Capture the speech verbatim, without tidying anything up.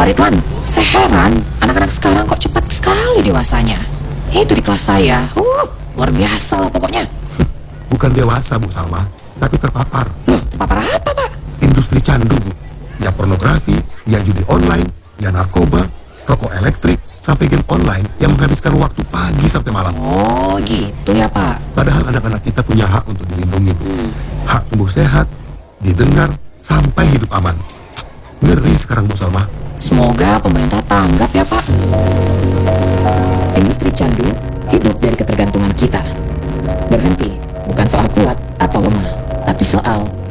Ridwan, saya heran anak-anak sekarang kok cepat sekali dewasanya. Itu di kelas saya, uh, luar biasa lah pokoknya. Bukan dewasa, Bu Salma, tapi terpapar. Loh, terpapar apa, Pak? Industri candu, Bu. Ya pornografi, ya judi online, ya narkoba, rokok elektrik, sampai game online yang menghabiskan waktu pagi sampai malam. Oh, gitu ya, Pak. Padahal anak-anak kita punya hak untuk dilindungi, Bu. Hak tumbuh sehat, didengar, sampai hidup aman. Ngeri sekarang, Bu Salma. Semoga pemerintah tanggap ya, Pak. Industri candu hidup dari ketergantungan kita. Berhenti bukan soal kuat atau lemah, tapi soal